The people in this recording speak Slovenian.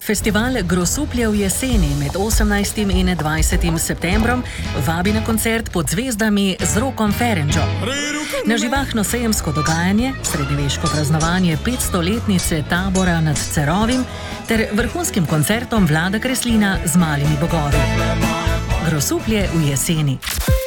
Festival Grosuplje v jeseni med 18. in 20. septembrom vabi na koncert Pod zvezdami z Rokom Ferenčo. Na živahno sejemsko dogajanje, srednjeveško praznovanje 500-letnice tabora nad Cerovim ter vrhunskim koncertom Vlada Kreslina z Malimi bogovi. Grosuplje v jeseni.